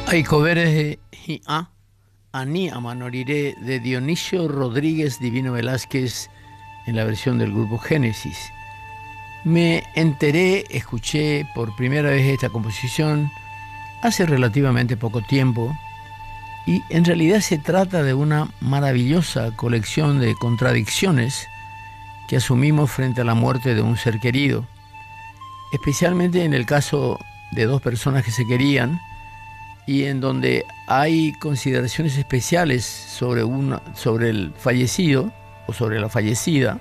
Aicoveres a Ani Amanoriré de Dionisio Rodríguez Divino Velázquez en la versión del grupo Génesis. Me enteré, escuché por primera vez esta composición hace relativamente poco tiempo y en realidad se trata de una maravillosa colección de contradicciones que asumimos frente a la muerte de un ser querido, especialmente en el caso de dos personas que se querían y en donde hay consideraciones especiales sobre el fallecido o sobre la fallecida,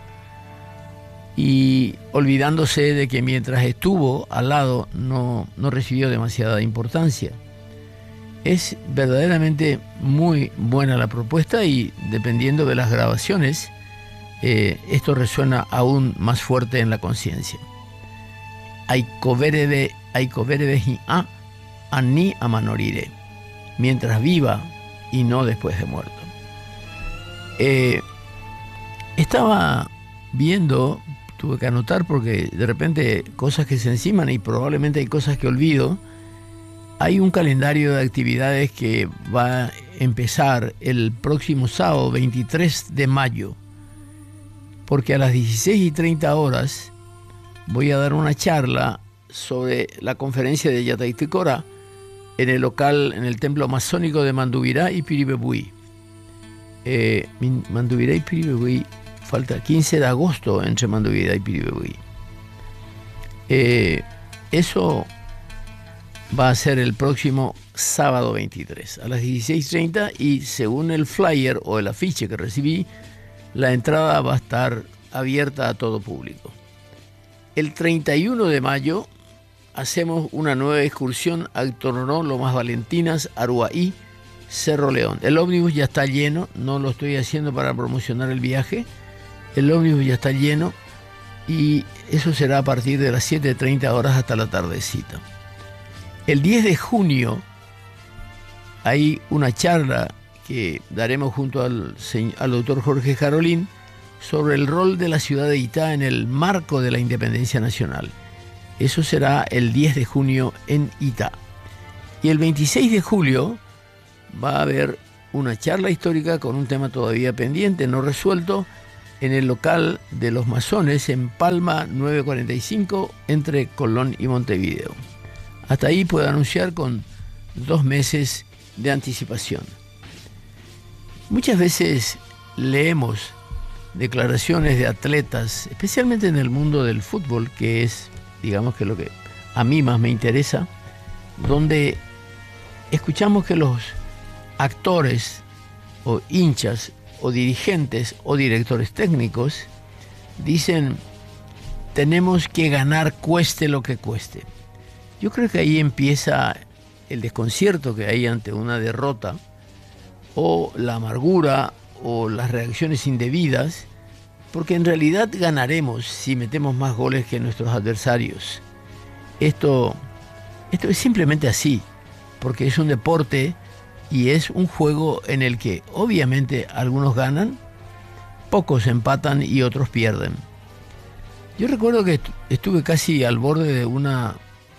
y olvidándose de que mientras estuvo al lado no recibió demasiada importancia. Es verdaderamente muy buena la propuesta y dependiendo de las grabaciones, esto resuena aún más fuerte en la conciencia. Aicoverebe a Ani Amanoriré, mientras viva y no después de muerto. Estaba viendo, tuve que anotar porque de repente cosas que se enciman y probablemente hay cosas que olvido. Hay un calendario de actividades que va a empezar el próximo sábado 23 de mayo, porque a las 16:30 voy a dar una charla sobre la conferencia de Yataiticora en el templo masónico de Mandubirá y Piribebuy. Mandubirá y Piribebuy, falta 15 de agosto entre Mandubirá y Piribebuy. Eso va a ser el próximo sábado 23 a las 16:30 y según el flyer o el afiche que recibí, la entrada va a estar abierta a todo público. El 31 de mayo hacemos una nueva excursión a Tororó, Lomas Valentinas, Aruaí, Cerro León. El ómnibus ya está lleno, no lo estoy haciendo para promocionar el viaje. El ómnibus ya está lleno y eso será a partir de las 7:30 hasta la tardecita. El 10 de junio hay una charla que daremos junto al doctor Jorge Jarolín sobre el rol de la ciudad de Itá en el marco de la independencia nacional. Eso será el 10 de junio en Itá. Y el 26 de julio va a haber una charla histórica con un tema todavía pendiente, no resuelto, en el local de los masones en Palma 945 entre Colón y Montevideo. Hasta ahí puedo anunciar con 2 meses de anticipación. Muchas veces leemos declaraciones de atletas, especialmente en el mundo del fútbol, que es, digamos, que lo que a mí más me interesa, donde escuchamos que los actores o hinchas o dirigentes o directores técnicos dicen: tenemos que ganar cueste lo que cueste. Yo creo que ahí empieza el desconcierto que hay ante una derrota, o la amargura o las reacciones indebidas, porque en realidad ganaremos si metemos más goles que nuestros adversarios. Esto es simplemente así, porque es un deporte y es un juego en el que obviamente algunos ganan, pocos empatan y otros pierden. Yo recuerdo que estuve casi al borde de una,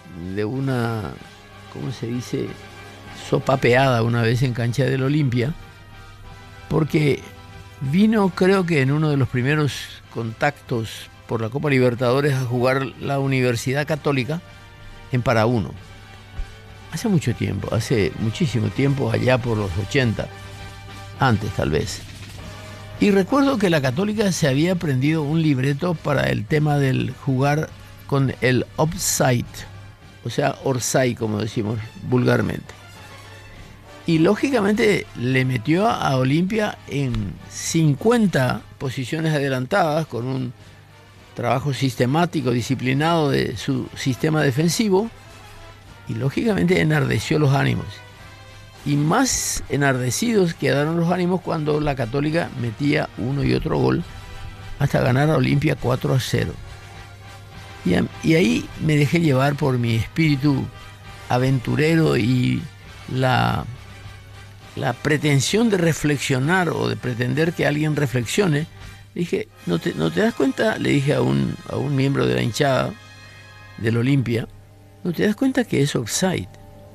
¿cómo se dice?, sopapeada una vez en cancha del Olimpia, porque vino, creo que en uno de los primeros contactos por la Copa Libertadores, a jugar la Universidad Católica en Paraúno. Hace mucho tiempo, hace muchísimo tiempo, allá por los 80, antes tal vez. Y recuerdo que la Católica se había aprendido un libreto para el tema del jugar con el offside, o sea, orsay, como decimos vulgarmente. Y lógicamente le metió a Olimpia en 50 posiciones adelantadas con un trabajo sistemático, disciplinado de su sistema defensivo, y lógicamente enardeció los ánimos. Y más enardecidos quedaron los ánimos cuando la Católica metía uno y otro gol hasta ganar a Olimpia 4-0. Y ahí me dejé llevar por mi espíritu aventurero y la pretensión de reflexionar o de pretender que alguien reflexione. Dije, ¿no te das cuenta? Le dije a un miembro de la hinchada del Olimpia, ¿no te das cuenta que es offside?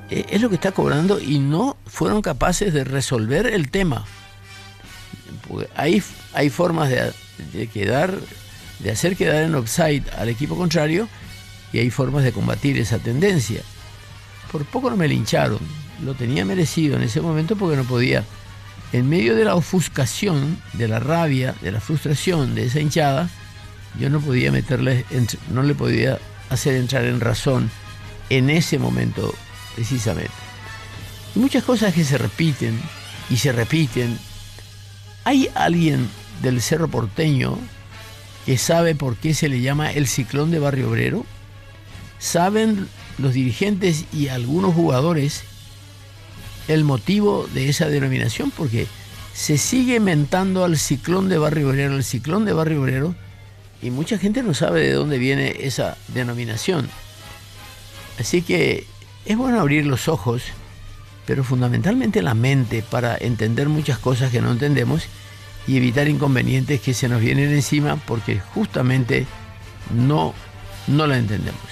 es lo que está cobrando y no fueron capaces de resolver el tema. Porque hay formas de hacer quedar en offside al equipo contrario y hay formas de combatir esa tendencia. Por poco no me lincharon, lo tenía merecido en ese momento porque no podía, en medio de la ofuscación, de la rabia, de la frustración de esa hinchada, yo no podía no le podía hacer entrar en razón en ese momento precisamente. Y muchas cosas que se repiten y se repiten. ¿Hay alguien del Cerro Porteño que sabe por qué se le llama el Ciclón de Barrio Obrero? ¿Saben los dirigentes y algunos jugadores el motivo de esa denominación? Porque se sigue mentando al Ciclón de Barrio Obrero, el Ciclón de Barrio Obrero, y mucha gente no sabe de dónde viene esa denominación. Así que es bueno abrir los ojos, pero fundamentalmente la mente, para entender muchas cosas que no entendemos y evitar inconvenientes que se nos vienen encima porque justamente no la entendemos.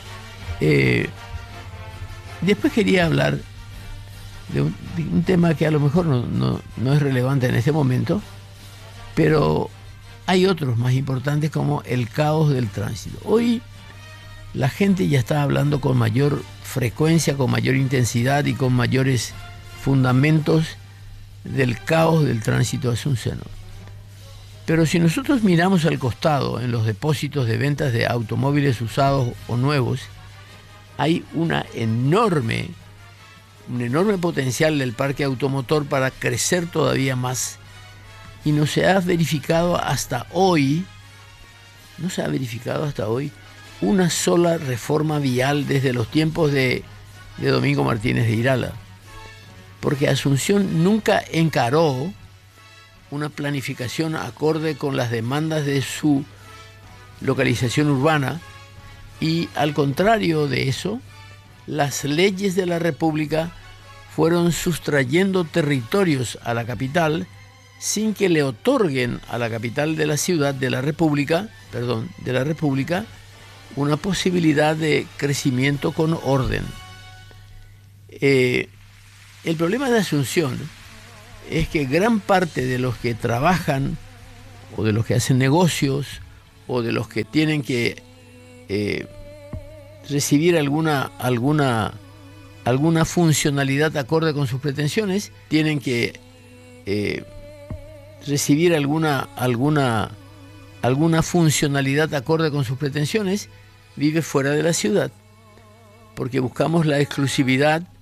Después quería hablar de un tema que a lo mejor no es relevante en este momento, pero hay otros más importantes, como el caos del tránsito. Hoy la gente ya está hablando con mayor frecuencia, con mayor intensidad y con mayores fundamentos del caos del tránsito azuceno. Pero si nosotros miramos al costado, en los depósitos de ventas de automóviles usados o nuevos, hay un enorme potencial del parque automotor para crecer todavía más. Y no se ha verificado hasta hoy una sola reforma vial desde los tiempos de Domingo Martínez de Irala. Porque Asunción nunca encaró una planificación acorde con las demandas de su localización urbana, y al contrario de eso, las leyes de la República fueron sustrayendo territorios a la capital sin que le otorguen a la capital de la ciudad de la República, una posibilidad de crecimiento con orden. El problema de Asunción es que gran parte de los que trabajan, o de los que hacen negocios, o de los que tienen que recibir alguna funcionalidad acorde con sus pretensiones, tienen que recibir alguna funcionalidad acorde con sus pretensiones, vive fuera de la ciudad, porque buscamos la exclusividad